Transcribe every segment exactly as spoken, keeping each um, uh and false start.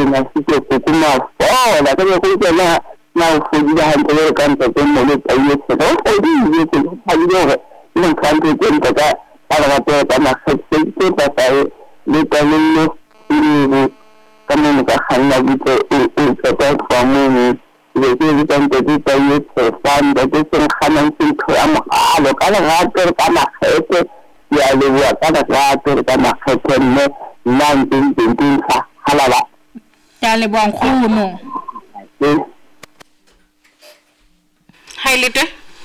na sike ko kuma oh da kaje ko ke na na ko gida han ko kan ta ko mu ta yi ko ko di ko ha di ko nan kan ko ko ta ka ala ta ta na sai ko ta ta ni ta ni ni kamu ka hanna gitu u ta ta mu ni jadi kan jadi tahu pesan jadi sengkanan singkram ada kalau ngatur tanah itu ya luar tanah ngatur tanah itu nanti nanti sah halal. Jadi buang kuno. Hai lite.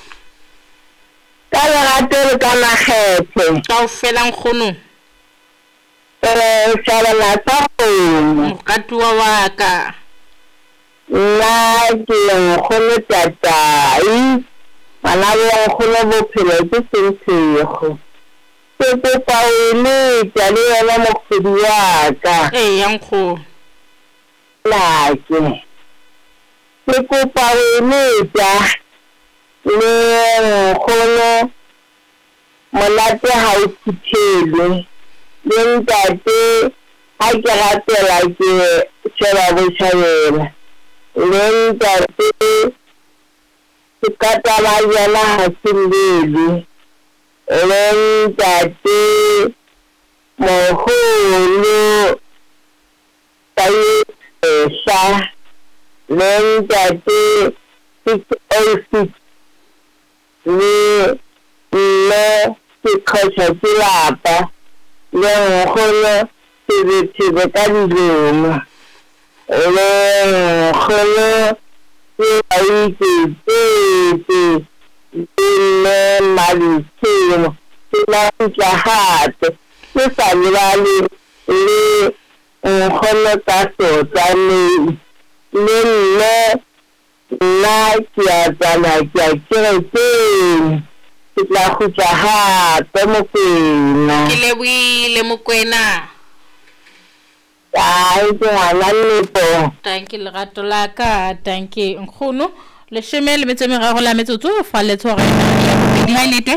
Kalau ngatur tanah itu. Kau felang kuno. Eh, cara ngatur. Katua waka. Na ke nkgono tatai bana ba nkgono bophelo ke sentshego ke kopa o le tla le yona mokgodi wa ka ee ya nkgono la ke ke kopa o le tla le nkgono monate ha o thithele le ntate ha ke ratela ke sheba botjhabela Len tapi kata bayana hasilili len tapi mohulu tayi esa len tapi six oh six ni le sikhosa silapa le mohulu tibe kaniluma le kholo ai ke ke le mali ke la jahat ke salali le kholo ta so tani le le la kia tana kia ke ke la jahat mo ke na ke le wi le mo kwena ai ke ngwana lepo thank you lerato la ka thank you nkgono le sheme le metse meraro la metsotso fa le tswa ga ya bobedi ha lete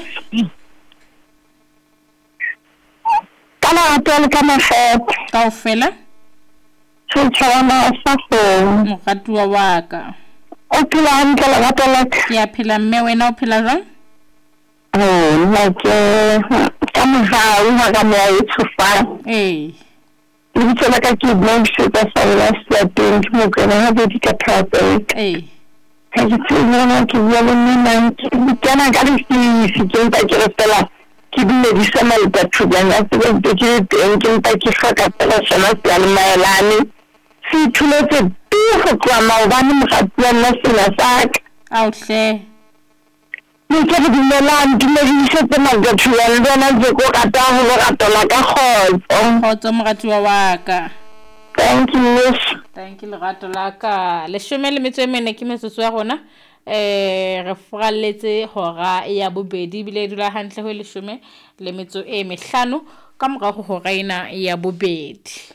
kana atol kana fet ka ofela tswana sa fo mogatwa wa ka o phela hantle la batla ya phela mme wena o phela jang oh nna ke kana ha o ha ka mo e tsufa eh Ini cuma kaki belum sudah saya setting cuma kerana budi kata eh Kayak cuma kaki belum ni nanti jangan kali si si kita kira setelah kita bisa melihat juga nanti kita kita kita kata sama sekali melani si cuma tu aku mau bani mengatakan nasi nasak auhle ni kira di melan kita bisa tenaga jual dan aku kata aku kata lagi hol kgotso mogatwa wa ka thank you thank you lerato la ka le shome le metso e mene ke metsotso ya gona eh re fraletse hora ya bobedi bile dula hantle ho le shome le metso e mehlano ka mora go hora ina ya bobedi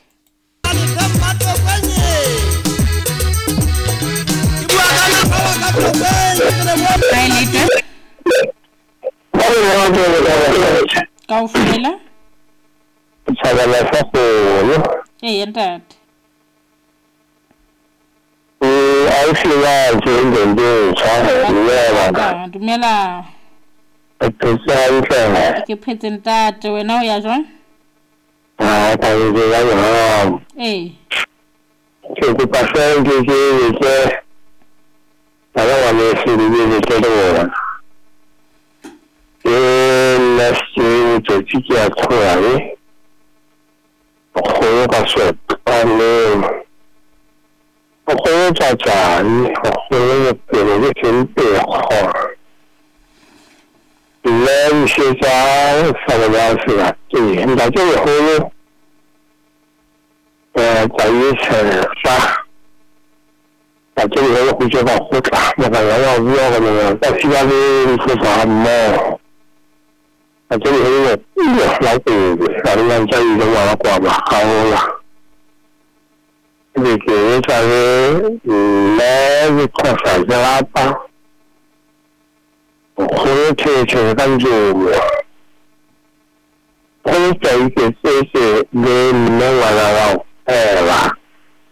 ka ofela Sabala sa ko eh ntate eh ai sila jeng jeng sa ka dumela ke sa ntse ke phetse ntate wena o ya jwang ah ta ye ya ya eh ke ke pasa ke ke ke ala wa le si ni ke do eh la si ke ti ya ko ale ko ka so ale ko cha cha ni ko ke le ke ke ko le shi cha sa la shi la ke nda ke ho lo eh ta yi se sa ta ke le ko je ba ko ta ma ba ya wo ga ne ta si ya le ko sa mo ta ke le le la ke sa ri yan cha yi wa la kwa ba ha o la de que esa vez le cosa ya la pa o que que kan jo ko ta yi ke se se de no wa la eh va